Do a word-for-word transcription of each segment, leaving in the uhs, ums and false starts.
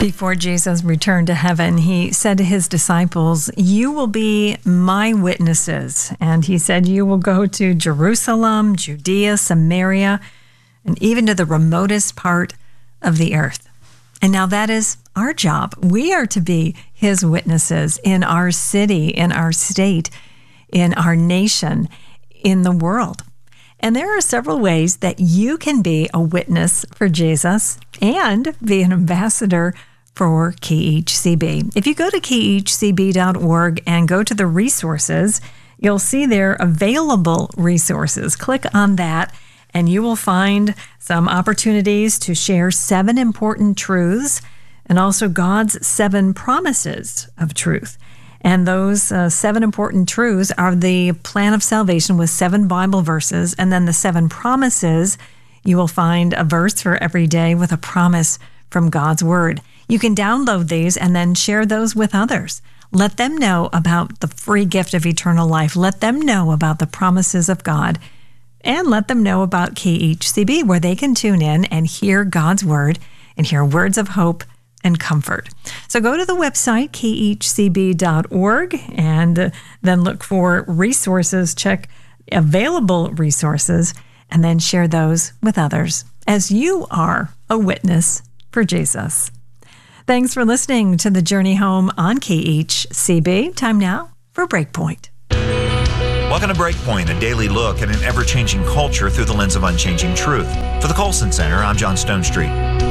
Before Jesus returned to heaven, he said to his disciples, "You will be my witnesses." And he said, "You will go to Jerusalem, Judea, Samaria, and even to the remotest part of the earth." And now that is our job. We are to be his witnesses in our city, in our state, in our nation, in the world. And there are several ways that you can be a witness for Jesus and be an ambassador for K H C B. If you go to K H C B dot org and go to the resources, you'll see there available resources. Click on that and you will find some opportunities to share seven important truths and also God's seven promises of truth. And those uh, seven important truths are the plan of salvation with seven Bible verses, and then the seven promises, you will find a verse for every day with a promise from God's Word. You can download these and then share those with others. Let them know about the free gift of eternal life. Let them know about the promises of God. And let them know about K H C B, where they can tune in and hear God's Word and hear words of hope and comfort. So go to the website, K H C B dot org, and uh, then look for resources, check available resources, and then share those with others as you are a witness for Jesus. Thanks for listening to The Journey Home on K H C B. Time now for Breakpoint. Welcome to Breakpoint, a daily look at an ever-changing culture through the lens of unchanging truth. For the Colson Center, I'm John Stonestreet.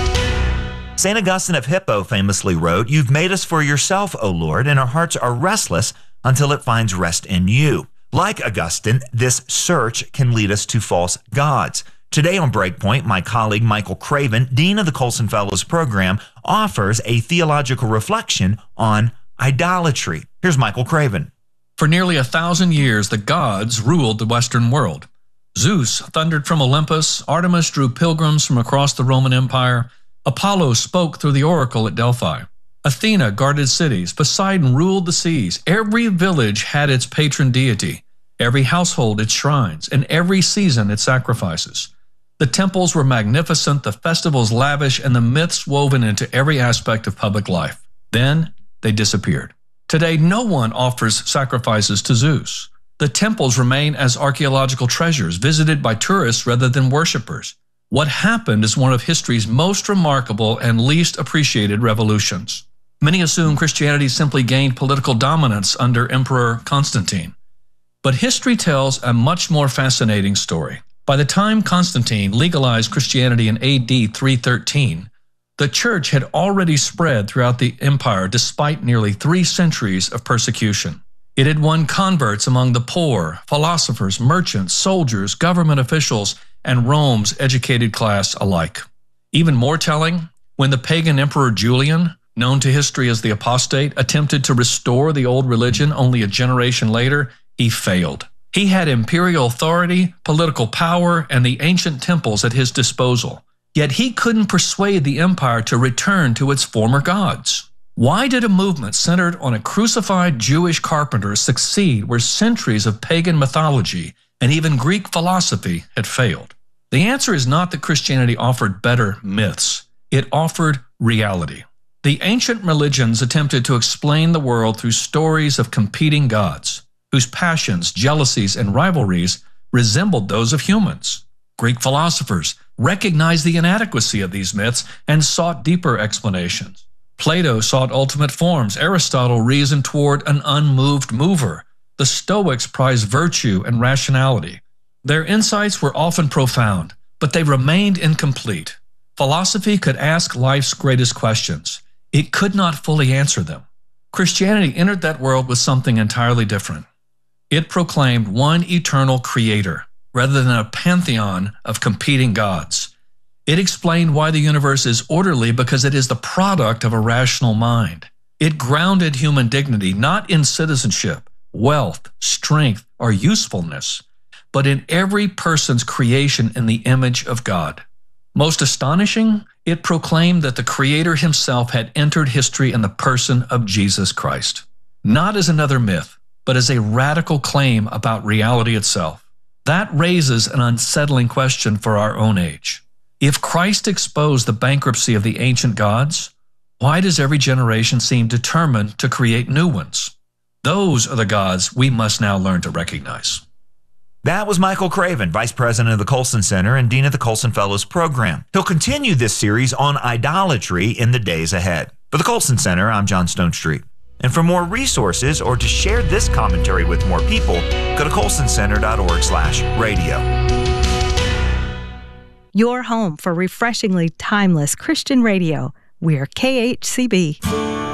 Saint Augustine of Hippo famously wrote, "You've made us for yourself, O Lord, and our hearts are restless until it finds rest in you." Like Augustine, this search can lead us to false gods. Today on Breakpoint, my colleague Michael Craven, Dean of the Colson Fellows Program, offers a theological reflection on idolatry. Here's Michael Craven. For nearly a thousand years, the gods ruled the Western world. Zeus thundered from Olympus, Artemis drew pilgrims from across the Roman Empire, Apollo spoke through the oracle at Delphi. Athena guarded cities, Poseidon ruled the seas. Every village had its patron deity, every household its shrines, and every season its sacrifices. The temples were magnificent, the festivals lavish, and the myths woven into every aspect of public life. Then they disappeared. Today, no one offers sacrifices to Zeus. The temples remain as archaeological treasures, visited by tourists rather than worshippers. What happened is one of history's most remarkable and least appreciated revolutions. Many assume Christianity simply gained political dominance under Emperor Constantine. But history tells a much more fascinating story. By the time Constantine legalized Christianity in A D three thirteen, the church had already spread throughout the empire despite nearly three centuries of persecution. It had won converts among the poor, philosophers, merchants, soldiers, government officials, and Rome's educated class alike. Even more telling, when the pagan Emperor Julian, known to history as the apostate, attempted to restore the old religion only a generation later, he failed. He had imperial authority, political power, and the ancient temples at his disposal. Yet he couldn't persuade the empire to return to its former gods. Why did a movement centered on a crucified Jewish carpenter succeed where centuries of pagan mythology and even Greek philosophy had failed? The answer is not that Christianity offered better myths. It offered reality. The ancient religions attempted to explain the world through stories of competing gods, whose passions, jealousies, and rivalries resembled those of humans. Greek philosophers recognized the inadequacy of these myths and sought deeper explanations. Plato sought ultimate forms. Aristotle reasoned toward an unmoved mover. The Stoics prized virtue and rationality. Their insights were often profound, but they remained incomplete. Philosophy could ask life's greatest questions. It could not fully answer them. Christianity entered that world with something entirely different. It proclaimed one eternal creator, rather than a pantheon of competing gods. It explained why the universe is orderly because it is the product of a rational mind. It grounded human dignity not in citizenship, wealth, strength, or usefulness, but in every person's creation in the image of God. Most astonishing, it proclaimed that the Creator himself had entered history in the person of Jesus Christ, not as another myth, but as a radical claim about reality itself. That raises an unsettling question for our own age. If Christ exposed the bankruptcy of the ancient gods, Why does every generation seem determined to create new ones? Those are the gods we must now learn to recognize. That was Michael Craven, Vice President of the Colson Center and Dean of the Colson Fellows Program. He'll continue this series on idolatry in the days ahead. For the Colson Center, I'm John Stonestreet. And for more resources or to share this commentary with more people, go to colson center dot org slash radio. Your home for refreshingly timeless Christian radio. We're K H C B.